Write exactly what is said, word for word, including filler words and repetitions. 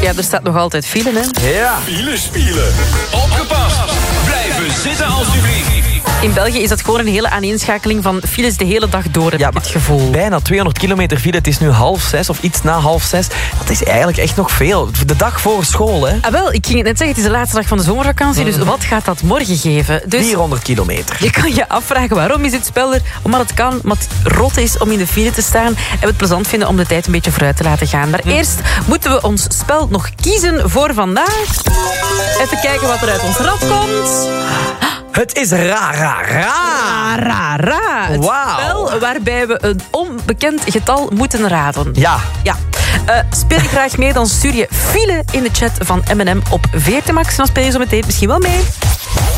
Ja, er staat nog altijd file, hè? Ja. File spielen. Opgepast. Blijven zitten alsjeblieft. In België is dat gewoon een hele aaneenschakeling van files de hele dag door, heb Ja, ik het gevoel. Bijna tweehonderd kilometer file. Het is nu half zes of iets na half zes. Dat is eigenlijk echt nog veel. De dag voor school, hè? Ah, wel, ik ging het net zeggen, het is de laatste dag van de zomervakantie, dus wat gaat dat morgen geven? Dus vierhonderd kilometer. je kan je afvragen waarom is dit spel er? Omdat het kan, omdat het rot is om in de file te staan en we het plezant vinden om de tijd een beetje vooruit te laten gaan. Maar eerst moeten we ons spel nog kiezen voor vandaag. Even kijken wat er uit ons rad komt. Het is ra, ra, ra. Ra, ra. Het Wauw. spel waarbij we een onbekend getal moeten raden. Ja. Ja. Uh, speel je graag mee, dan stuur je file in de chat van M en M op Veertemax. En dan speel je zo meteen misschien wel mee.